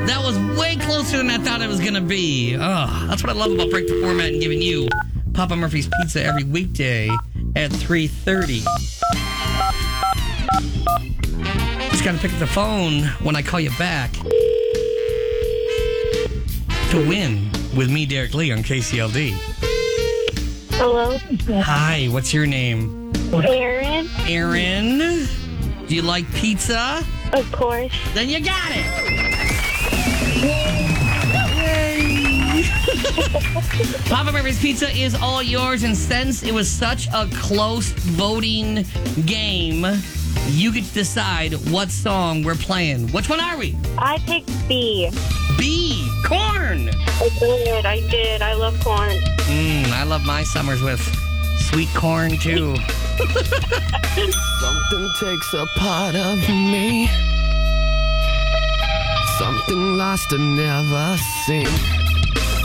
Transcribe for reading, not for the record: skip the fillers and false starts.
That was way closer than I thought it was going to be. Oh, that's what I love about Break the Format and giving you Papa Murphy's Pizza every weekday at 3:30. Just got to pick up the phone when I call you back to win with me, Derek Lee, on KCLD. Hello? Hi, what's your name? Aaron? Aaron? Do you like pizza? Of course. Then you got it! Papa Murphy's Pizza is all yours, and since it was such a close voting game, you get to decide what song we're playing. Which one are we? I picked B. B. Corn! I did. I love corn. I love my summers with sweet corn, too. Something takes a part of me. Something lost and never seen.